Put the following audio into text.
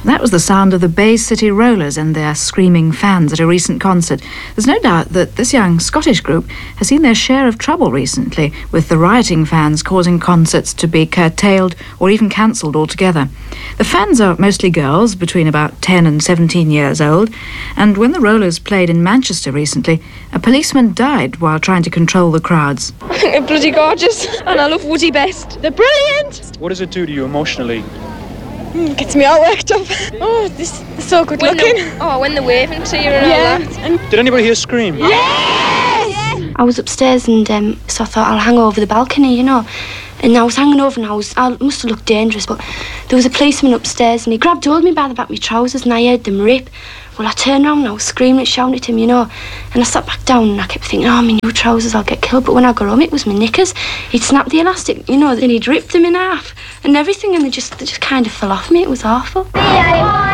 That was the sound of the Bay City Rollers and their screaming fans at a recent concert. There's no doubt that this young Scottish group has seen their share of trouble recently, with the rioting fans causing concerts to be curtailed or even cancelled altogether. The fans are mostly girls between about 10 and 17 years old, and when the Rollers played in Manchester recently, a policeman died while trying to control the crowds. I think they're bloody gorgeous, and I love Woody best. They're brilliant! What does it do to you emotionally? Gets me all worked up. Oh, they're so good looking. When they're waving to you and all that. Did anybody here scream? Yes! I was upstairs and so I thought I'll hang over the balcony, And I was hanging over and I must have looked dangerous, but there was a policeman upstairs and he grabbed hold of me by the back of my trousers and I heard them rip. Well, I turned around and I was screaming and shouting at him, And I sat back down and I kept thinking, my new trousers, I'll get killed. But when I got home, it was my knickers. He'd snapped the elastic, then he'd ripped them in half and everything, and they just kind of fell off me. It was awful.